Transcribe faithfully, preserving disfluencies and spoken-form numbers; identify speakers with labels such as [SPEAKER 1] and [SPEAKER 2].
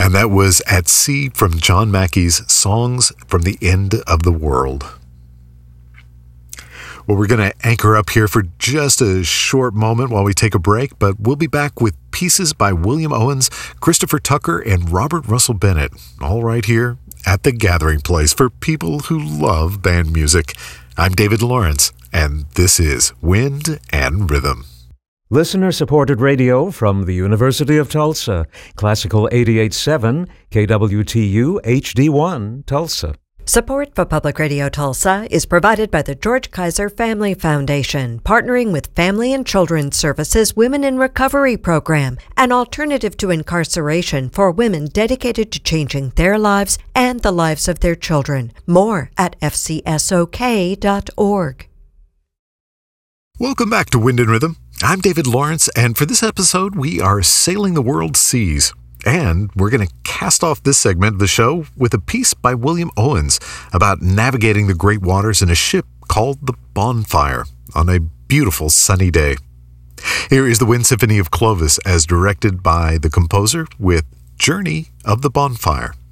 [SPEAKER 1] And that was At Sea from John Mackey's Songs from the End of the World. Well, we're going to anchor up here for just a short moment while we take a break, but we'll be back with pieces by William Owens, Christopher Tucker, and Robert Russell Bennett, all right here at the Gathering Place for people who love band music. I'm David Lawrence, and this is Wind and Rhythm.
[SPEAKER 2] Listener-supported radio from the University of Tulsa. Classical eighty-eight point seven, K W T U H D one, Tulsa.
[SPEAKER 3] Support for Public Radio Tulsa is provided by the George Kaiser Family Foundation, partnering with Family and Children's Services Women in Recovery Program, an alternative to incarceration for women dedicated to changing their lives and the lives of their children. More at f c s o k dot org.
[SPEAKER 1] Welcome back to Wind and Rhythm. I'm David Lawrence, and for this episode, we are sailing the world seas. And we're going to cast off this segment of the show with a piece by William Owens about navigating the great waters in a ship called the Bonfire on a beautiful sunny day. Here is the Wind Symphony of Clovis as directed by the composer with Journey of the Bonfire.